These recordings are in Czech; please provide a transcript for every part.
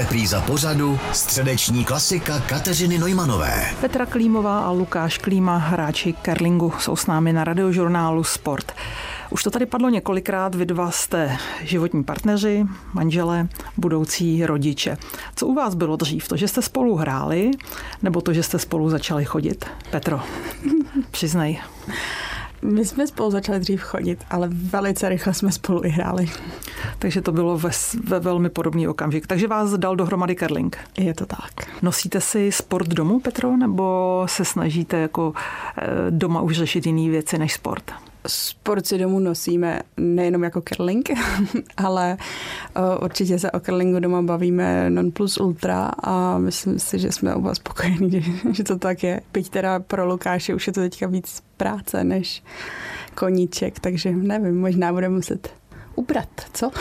Repríza pořadu Středeční klasika Kateřiny Neumanové. Petra Klímová a Lukáš Klíma, hráči curlingu, jsou s námi na Radiožurnálu Sport. Už to tady padlo několikrát, vy dva jste životní partneři, manželé, budoucí rodiče. Co u vás bylo dřív? To, že jste spolu hráli, nebo to, že jste spolu začali chodit? Petro, přiznej. My jsme spolu začali dřív chodit, ale velice rychle jsme spolu i hráli. Takže to bylo ve velmi podobný okamžik. Takže vás dal dohromady curling. Je to tak. Nosíte si sport domů, Petro, nebo se snažíte jako doma už řešit jiné věci než sport? Sport si domů nosíme nejenom jako curling, ale určitě se o curlingu doma bavíme non plus ultra a myslím si, že jsme oba spokojení, že to tak je. Byť teda pro Lukáše už je to teďka víc práce než koníček, takže nevím, možná budeme muset ubrat, co?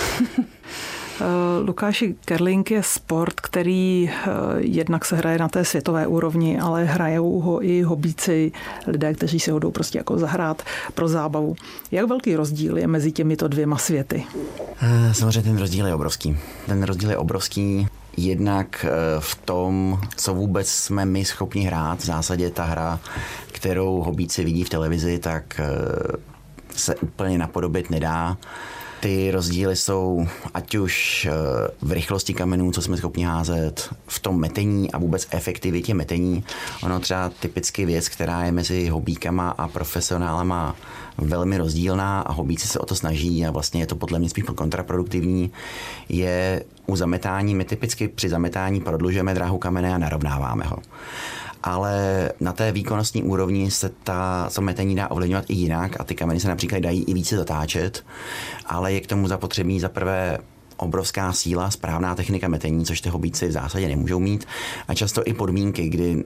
Lukáši, curling je sport, který jednak se hraje na té světové úrovni, ale hrajou ho i hobíci, lidé, kteří si ho jdou prostě jako zahrát pro zábavu. Jak velký rozdíl je mezi těmito dvěma světy? Samozřejmě ten rozdíl je obrovský. Ten rozdíl je obrovský jednak v tom, co vůbec jsme my schopni hrát. V zásadě ta hra, kterou hobíci vidí v televizi, tak se úplně napodobit nedá. Ty rozdíly jsou ať už v rychlosti kamenů, co jsme schopni házet, v tom metení a vůbec efektivitě metení. Ono třeba typicky věc, která je mezi hobíkama a profesionálama velmi rozdílná a hobíci se o to snaží a vlastně je to podle mě spíš kontraproduktivní, je u zametání. My typicky při zametání prodlužujeme dráhu kamene a narovnáváme ho. Ale na té výkonnostní úrovni se to metení dá ovlivňovat i jinak a ty kameny se například dají i více zatáčet, ale je k tomu zapotřebí za prvé obrovská síla, správná technika metení, což ty hobíci v zásadě nemůžou mít a často i podmínky, kdy